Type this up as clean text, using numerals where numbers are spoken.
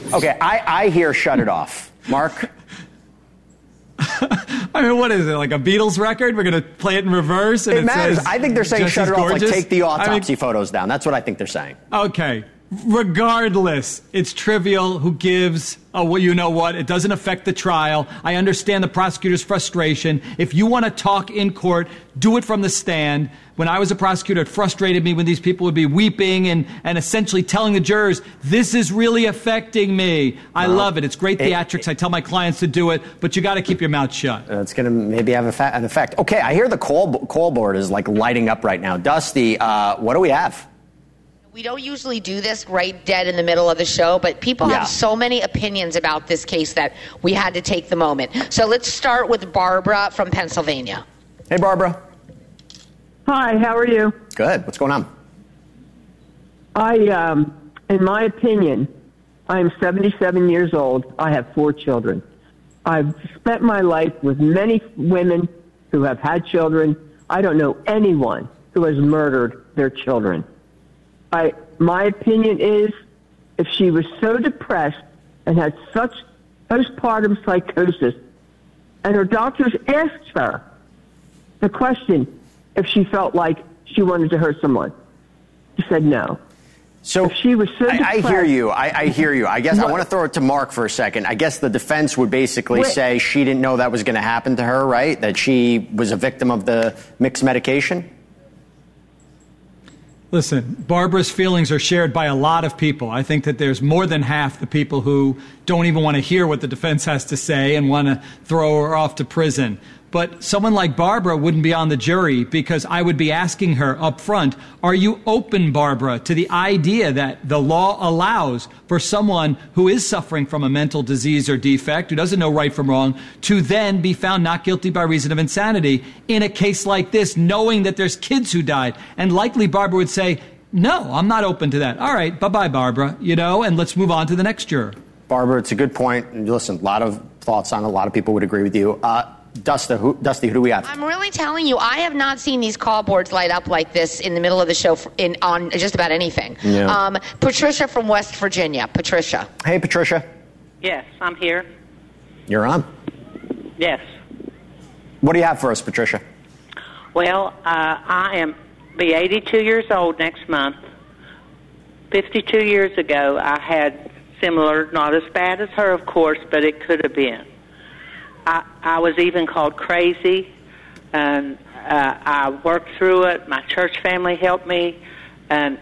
Okay, I hear shut it off. Mark? I mean, what is it, like a Beatles record? We're going to play it in reverse? And it matters. Says, I think they're saying shut it off, like take the autopsy I mean, photos down. That's what I think they're saying. Okay. Regardless, it's trivial. Who gives? Oh, well, you know what? It doesn't affect the trial. I understand the prosecutor's frustration. If you want to talk in court, do it from the stand. When I was a prosecutor, it frustrated me when these people would be weeping and essentially telling the jurors, this is really affecting me. I love it. It's great theatrics. I tell my clients to do it, but you got to keep your mouth shut. It's going to maybe have an effect. Okay, I hear the call board is like lighting up right now. Dusty, what do we have? We don't usually do this right dead in the middle of the show, but people have so many opinions about this case that we had to take the moment. So let's start with Barbara from Pennsylvania. Hey, Barbara. Hi, how are you? Good. What's going on? In my opinion, I am 77 years old. I have 4 children. I've spent my life with many women who have had children. I don't know anyone who has murdered their children. My opinion is, if she was so depressed and had such postpartum psychosis, and her doctors asked her the question if she felt like she wanted to hurt someone, she said no. So if she was so depressed, I hear you. I hear you. I guess I want to throw it to Mark for a second. I guess the defense would basically say she didn't know that was going to happen to her, right? That she was a victim of the mixed medication? Listen, Barbara's feelings are shared by a lot of people. I think that there's more than half the people who don't even want to hear what the defense has to say and want to throw her off to prison. But someone like Barbara wouldn't be on the jury because I would be asking her up front, are you open, Barbara, to the idea that the law allows for someone who is suffering from a mental disease or defect, who doesn't know right from wrong, to then be found not guilty by reason of insanity in a case like this, knowing that there's kids who died? And likely Barbara would say, no, I'm not open to that. All right, bye-bye, Barbara, and let's move on to the next juror. Barbara, it's a good point. Listen, a lot of thoughts on it. A lot of people would agree with you. Dusty, who do we have? I'm really telling you, I have not seen these call boards light up like this in the middle of the show on just about anything. Yeah. Patricia from West Virginia. Patricia. Hey, Patricia. Yes, I'm here. You're on. Yes. What do you have for us, Patricia? Well, I am be 82 years old next month. 52 years ago, I had similar, not as bad as her, of course, but it could have been. I was even called crazy, and I worked through it. My church family helped me, and